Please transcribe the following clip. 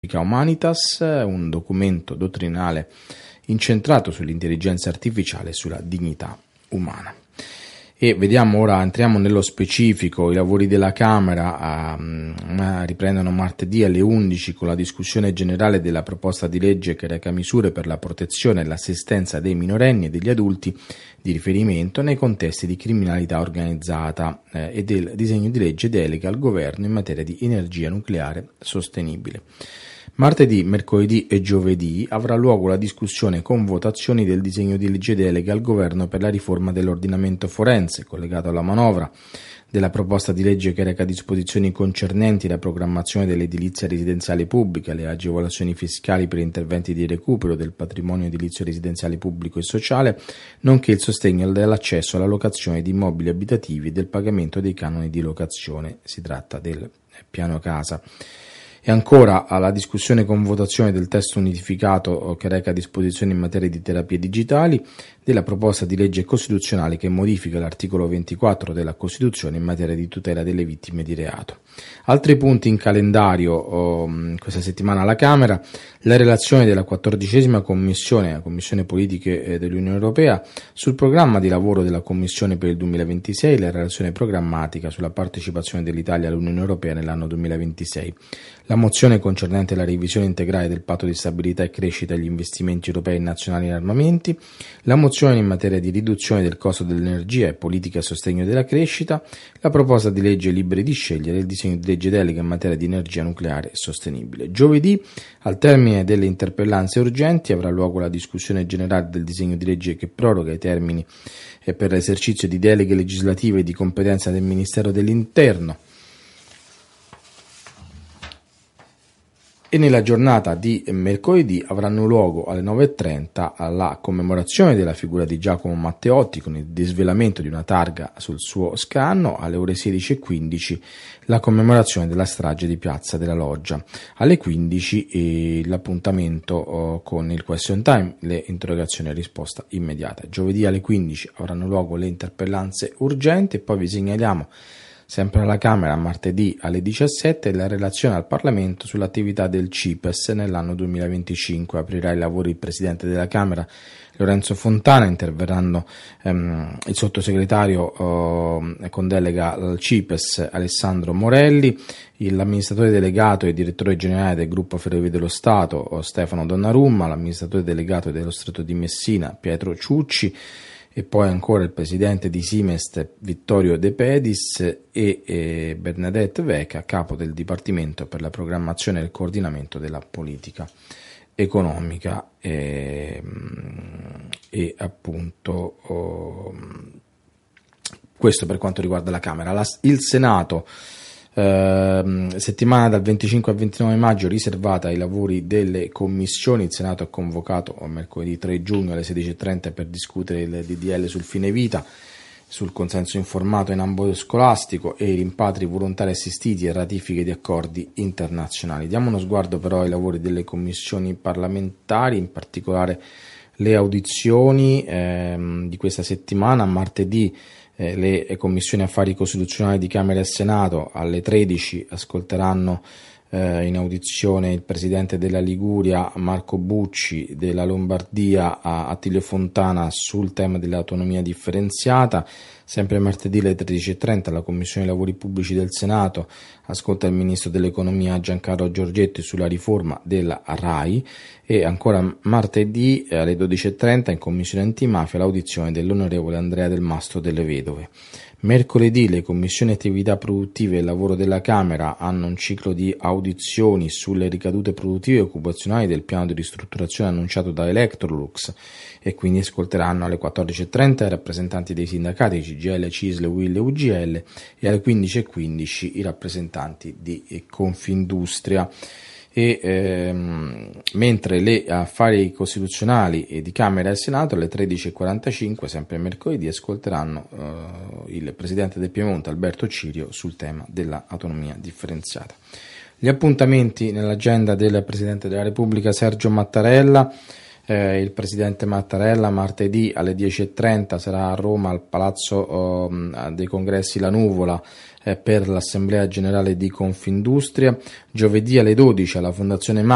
Humanitas, un documento dottrinale incentrato sull'intelligenza artificiale e sulla dignità umana. E vediamo ora, entriamo nello specifico. I lavori della Camera riprendono martedì alle 11 con la discussione generale della proposta di legge che reca misure per la protezione e l'assistenza dei minorenni e degli adulti di riferimento nei contesti di criminalità organizzata e del disegno di legge delega al governo in materia di energia nucleare sostenibile. Martedì, mercoledì e giovedì avrà luogo la discussione con votazioni del disegno di legge delega al governo per la riforma dell'ordinamento forense, collegato alla manovra, della proposta di legge che reca disposizioni concernenti la programmazione dell'edilizia residenziale pubblica, le agevolazioni fiscali per interventi di recupero del patrimonio edilizio residenziale pubblico e sociale, nonché il sostegno dell'accesso alla locazione di immobili abitativi e del pagamento dei canoni di locazione. Si tratta del piano casa. E ancora alla discussione con votazione del testo unificato che reca disposizioni in materia di terapie digitali, della proposta di legge costituzionale che modifica l'articolo 24 della Costituzione in materia di tutela delle vittime di reato. Altri punti in calendario questa settimana alla Camera: la relazione della 14ª Commissione, la Commissione Politiche dell'Unione Europea, sul programma di lavoro della Commissione per il 2026, la relazione programmatica sulla partecipazione dell'Italia all'Unione Europea nell'anno 2026. La mozione concernente la revisione integrale del patto di stabilità e crescita e gli investimenti europei e nazionali in armamenti, la mozione in materia di riduzione del costo dell'energia e politica a sostegno della crescita, la proposta di legge liberi di scegliere, il disegno di legge delega in materia di energia nucleare sostenibile. Giovedì, al termine delle interpellanze urgenti, avrà luogo la discussione generale del disegno di legge che proroga i termini per l'esercizio di deleghe legislative di competenza del Ministero dell'Interno. E nella giornata di mercoledì avranno luogo alle 9:30 la commemorazione della figura di Giacomo Matteotti con il disvelamento di una targa sul suo scanno, alle ore 16:15 la commemorazione della strage di Piazza della Loggia, alle 15 l'appuntamento con il question time, le interrogazioni a risposta immediata. Giovedì alle 15 avranno luogo le interpellanze urgenti e poi vi segnaliamo sempre alla Camera, martedì alle 17, la relazione al Parlamento sull'attività del CIPES nell'anno 2025. Aprirà i lavori il Presidente della Camera, Lorenzo Fontana, interverranno il Sottosegretario con delega al CIPES, Alessandro Morelli, l'amministratore delegato e direttore generale del Gruppo Ferrovie dello Stato, Stefano Donnarumma, l'amministratore delegato dello Stretto di Messina, Pietro Ciucci, e poi ancora il presidente di Simest, Vittorio De Pedis, e Bernadette Veca, capo del Dipartimento per la programmazione e il coordinamento della politica economica, e appunto questo per quanto riguarda la Camera. Il Senato, settimana dal 25 al 29 maggio riservata ai lavori delle commissioni. Il Senato è convocato mercoledì 3 giugno alle 16:30 per discutere il DDL sul fine vita, sul consenso informato in ambito scolastico e i rimpatri volontari assistiti e ratifiche di accordi internazionali. Diamo uno sguardo però ai lavori delle commissioni parlamentari, in particolare le audizioni di questa settimana. Martedì le commissioni affari costituzionali di Camera e Senato alle 13 ascolteranno in audizione il presidente della Liguria Marco Bucci, della Lombardia Attilio Fontana sul tema dell'autonomia differenziata. Sempre martedì alle 13:30 la Commissione Lavori Pubblici del Senato ascolta il Ministro dell'Economia Giancarlo Giorgetti sulla riforma della RAI, e ancora martedì alle 12:30 in Commissione Antimafia l'audizione dell'onorevole Andrea Del Mastro Delle Vedove. Mercoledì le commissioni attività produttive e lavoro della Camera hanno un ciclo di audizioni sulle ricadute produttive e occupazionali del piano di ristrutturazione annunciato da Electrolux, e quindi ascolteranno alle 14:30 i rappresentanti dei sindacati CGIL, CISL, UIL e UGL, e alle 15:15 i rappresentanti di Confindustria. Mentre le affari costituzionali di Camera e Senato alle 13:45, sempre mercoledì, ascolteranno il presidente del Piemonte Alberto Cirio sul tema dell'autonomia differenziata. Gli appuntamenti nell'agenda del Presidente della Repubblica Sergio Mattarella. Il Presidente Mattarella martedì alle 10:30 sarà a Roma al Palazzo dei Congressi La Nuvola per l'Assemblea Generale di Confindustria. Giovedì alle 12 alla Fondazione